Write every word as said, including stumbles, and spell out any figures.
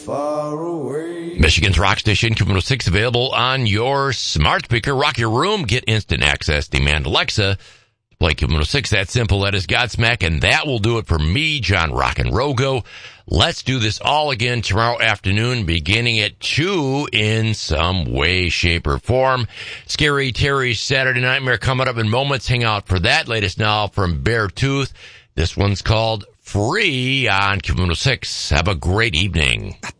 Far away. Michigan's Rock Station, Q one oh six, available on your smart speaker. Rock your room. Get instant access. Demand Alexa to play Q one oh six. That simple. That is Godsmack. And that will do it for me, John Rockin' Rogo. Let's do this all again tomorrow afternoon, beginning at two in some way, shape, or form. Scary Terry's Saturday Nightmare coming up in moments. Hang out for that. Latest now from Beartooth. This one's called Free on Q one oh six. Have a great evening.